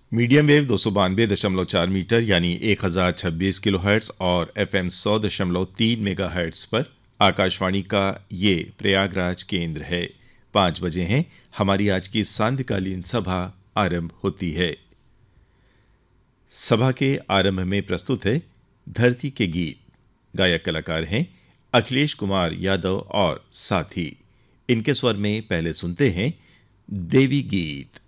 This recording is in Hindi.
मीडियम वेव 292.4 मीटर यानी 1026 किलोहर्ट्ज और एफएम 100.3 मेगाहर्ट्ज पर आकाशवाणी का ये प्रयागराज केंद्र है। 5 बजे हैं। हमारी आज की सांध्यकालीन सभा आरंभ होती है। सभा के आरंभ में प्रस्तुत है धरती के गीत। गायक कलाकार हैं अखिलेश कुमार यादव और साथी। इनके स्वर में पहले सुनते हैं देवी गीत।